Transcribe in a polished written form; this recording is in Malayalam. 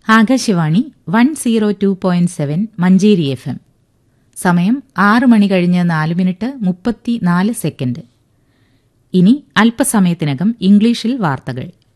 ആകാശവാണി 102.7 മഞ്ചേരി FM. സമയം 6 മണി കഴിഞ്ഞ് 4 മിനിറ്റ് 34 സെക്കൻഡ്. ഇനി അല്പസമയത്തിനകം ഇംഗ്ലീഷിൽ വാർത്തകൾ.